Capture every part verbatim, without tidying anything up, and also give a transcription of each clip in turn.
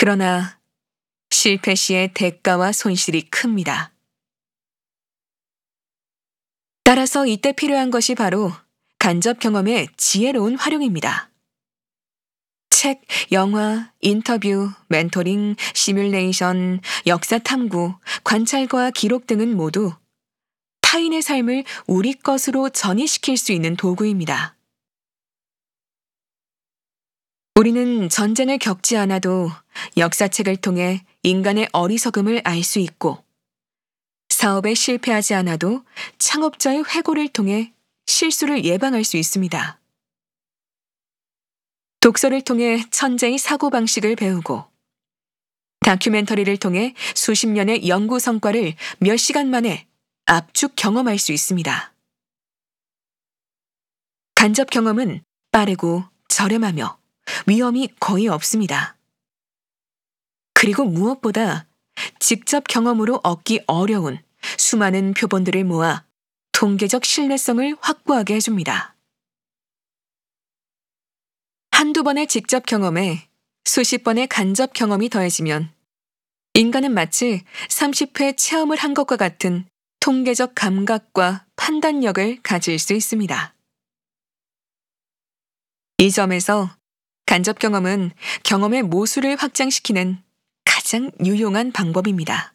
그러나 실패 시의 대가와 손실이 큽니다. 따라서 이때 필요한 것이 바로 간접 경험의 지혜로운 활용입니다. 책, 영화, 인터뷰, 멘토링, 시뮬레이션, 역사 탐구, 관찰과 기록 등은 모두 타인의 삶을 우리 것으로 전이시킬 수 있는 도구입니다. 우리는 전쟁을 겪지 않아도 역사책을 통해 인간의 어리석음을 알 수 있고, 사업에 실패하지 않아도 창업자의 회고를 통해 실수를 예방할 수 있습니다. 독서를 통해 천재의 사고방식을 배우고, 다큐멘터리를 통해 수십 년의 연구 성과를 몇 시간 만에 압축 경험할 수 있습니다. 간접 경험은 빠르고 저렴하며 위험이 거의 없습니다. 그리고 무엇보다 직접 경험으로 얻기 어려운 수많은 표본들을 모아 통계적 신뢰성을 확보하게 해줍니다. 한두 번의 직접 경험에 수십 번의 간접 경험이 더해지면 인간은 마치 삼십 회 체험을 한 것과 같은 통계적 감각과 판단력을 가질 수 있습니다. 이 점에서 간접 경험은 경험의 모수를 확장시키는 가장 유용한 방법입니다.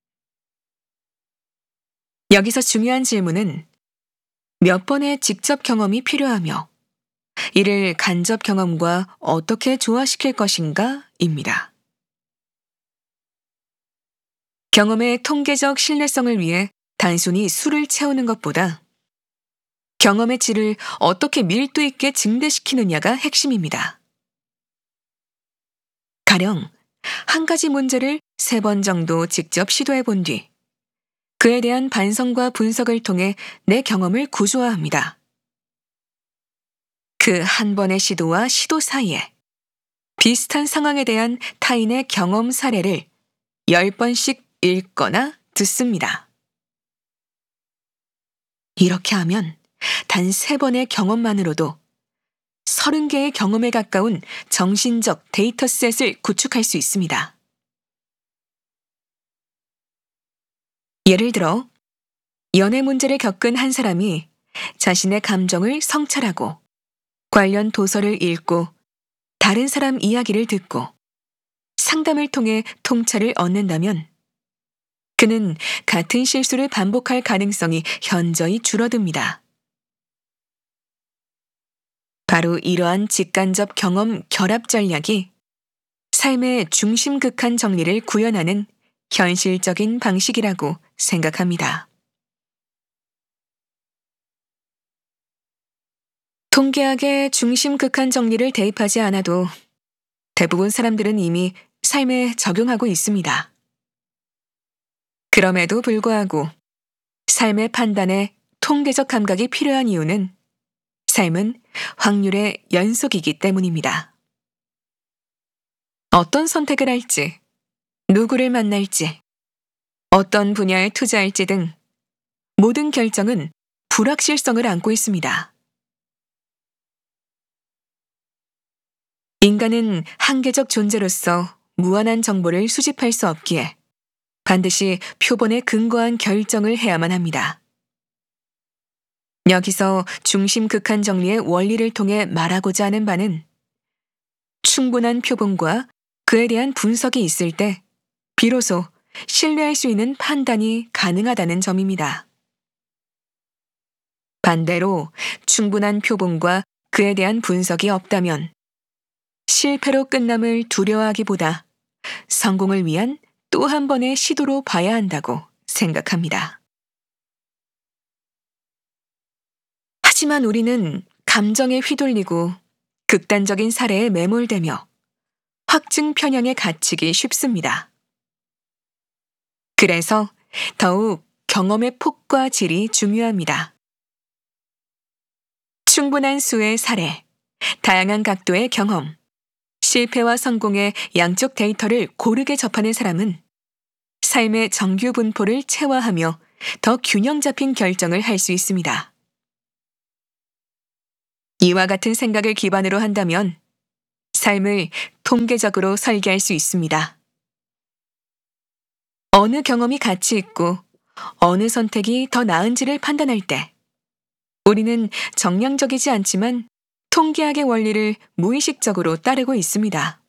여기서 중요한 질문은 몇 번의 직접 경험이 필요하며 이를 간접 경험과 어떻게 조화시킬 것인가 입니다. 경험의 통계적 신뢰성을 위해 단순히 수를 채우는 것보다 경험의 질을 어떻게 밀도 있게 증대시키느냐가 핵심입니다. 가령 한 가지 문제를 세 번 정도 직접 시도해 본 뒤 그에 대한 반성과 분석을 통해 내 경험을 구조화합니다. 그 한 번의 시도와 시도 사이에 비슷한 상황에 대한 타인의 경험 사례를 열 번씩 읽거나 듣습니다. 이렇게 하면 단 세 번의 경험만으로도 서른 개의 경험에 가까운 정신적 데이터셋을 구축할 수 있습니다. 예를 들어, 연애 문제를 겪은 한 사람이 자신의 감정을 성찰하고 관련 도서를 읽고 다른 사람 이야기를 듣고 상담을 통해 통찰을 얻는다면 그는 같은 실수를 반복할 가능성이 현저히 줄어듭니다. 바로 이러한 직간접 경험 결합 전략이 삶의 중심극한 정리를 구현하는 현실적인 방식이라고 생각합니다. 통계학의 중심극한 정리를 대입하지 않아도 대부분 사람들은 이미 삶에 적용하고 있습니다. 그럼에도 불구하고 삶의 판단에 통계적 감각이 필요한 이유는 삶은 확률의 연속이기 때문입니다. 어떤 선택을 할지, 누구를 만날지, 어떤 분야에 투자할지 등 모든 결정은 불확실성을 안고 있습니다. 인간은 한계적 존재로서 무한한 정보를 수집할 수 없기에 반드시 표본에 근거한 결정을 해야만 합니다. 여기서 중심극한 정리의 원리를 통해 말하고자 하는 바는 충분한 표본과 그에 대한 분석이 있을 때 비로소 신뢰할 수 있는 판단이 가능하다는 점입니다. 반대로 충분한 표본과 그에 대한 분석이 없다면 실패로 끝남을 두려워하기보다 성공을 위한 또 한 번의 시도로 봐야 한다고 생각합니다. 하지만 우리는 감정에 휘둘리고 극단적인 사례에 매몰되며 확증 편향에 갇히기 쉽습니다. 그래서 더욱 경험의 폭과 질이 중요합니다. 충분한 수의 사례, 다양한 각도의 경험, 실패와 성공의 양쪽 데이터를 고르게 접하는 사람은 삶의 정규 분포를 체화하며 더 균형 잡힌 결정을 할 수 있습니다. 이와 같은 생각을 기반으로 한다면 삶을 통계적으로 설계할 수 있습니다. 어느 경험이 가치 있고 어느 선택이 더 나은지를 판단할 때 우리는 정량적이지 않지만 통계학의 원리를 무의식적으로 따르고 있습니다.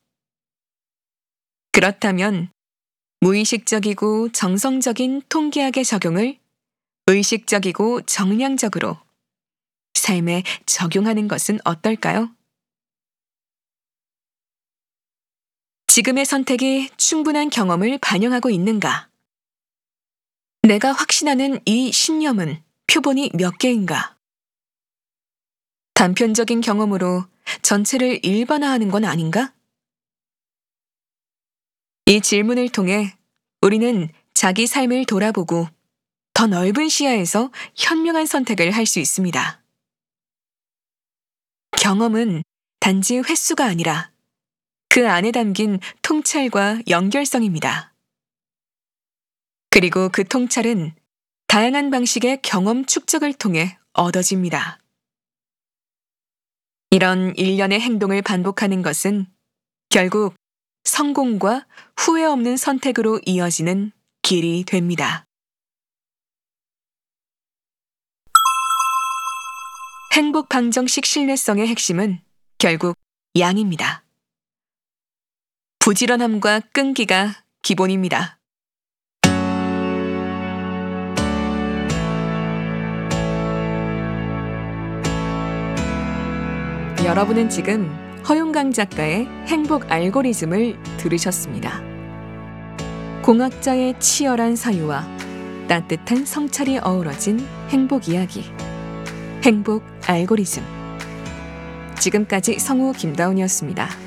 그렇다면 무의식적이고 정성적인 통계학의 적용을 의식적이고 정량적으로 삶에 적용하는 것은 어떨까요? 지금의 선택이 충분한 경험을 반영하고 있는가? 내가 확신하는 이 신념은 표본이 몇 개인가? 단편적인 경험으로 전체를 일반화하는 건 아닌가? 이 질문을 통해 우리는 자기 삶을 돌아보고 더 넓은 시야에서 현명한 선택을 할 수 있습니다. 경험은 단지 횟수가 아니라 그 안에 담긴 통찰과 연결성입니다. 그리고 그 통찰은 다양한 방식의 경험 축적을 통해 얻어집니다. 이런 일련의 행동을 반복하는 것은 결국 성공과 후회 없는 선택으로 이어지는 길이 됩니다. 행복 방정식 신뢰성의 핵심은 결국 양입니다. 부지런함과 끈기가 기본입니다. 여러분은 지금 허용강 작가의 행복 알고리즘을 들으셨습니다. 공학자의 치열한 사유와 따뜻한 성찰이 어우러진 행복 이야기. 행복 알고리즘. 지금까지 성우 김다운이었습니다.